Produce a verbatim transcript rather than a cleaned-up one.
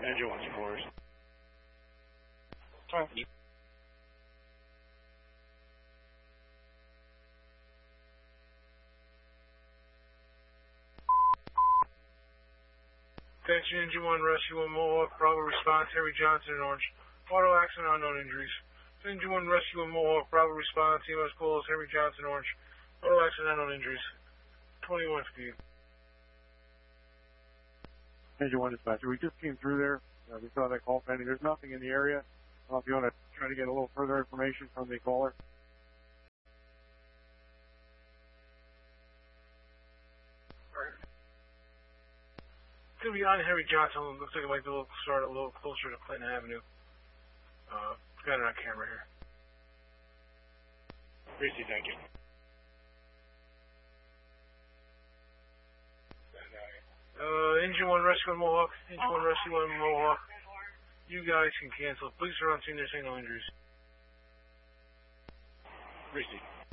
Engine one's fours. Sorry. Attention, Engine one, Rescue one, Mohawk, Bravo response, Harry Johnson, Orange. Auto accident, unknown injuries. Engine one, Rescue one, Mohawk, Bravo response, T M S calls, Harry Johnson, Orange. Auto accident, unknown injuries. twenty-one speed. Engine one dispatcher, we just came through there. Uh, we saw that call pending. There's nothing in the area. Uh, if you want to try to get a little further information from the caller. It's going to be on Harry Johnson. It looks like it might be a little, start a little closer to Clinton Avenue. Uh, got it on camera here. Receive, thank you. Uh, Engine one, Rescue one, Mohawk. Engine one, Rescue one, Mohawk. You guys can cancel. Police are on scene. They're saying no injuries. Receive.